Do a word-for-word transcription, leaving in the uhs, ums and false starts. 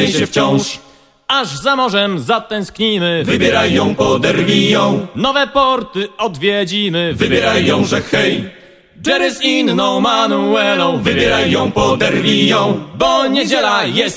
jej się wciąż. Aż za morzem zatęsknimy, Wybieraj ją, poderwij ją, nowe porty odwiedzimy. wybieraj ją, że hej. Jerry z inną Manuelą, Wybieraj ją, poderwij ją, bo niedziela jest